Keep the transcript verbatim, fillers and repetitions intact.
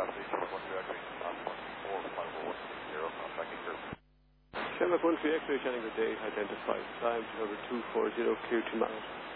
Shamrock one three X-ray, Shannon, good day. Identified. Time to number two four zero, clear to Mount.